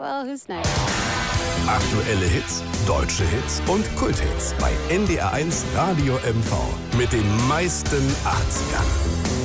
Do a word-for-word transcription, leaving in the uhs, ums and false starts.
well, who's next? Aktuelle Hits, deutsche Hits und Kulthits bei N D R eins Radio M V mit den meisten achtzigern.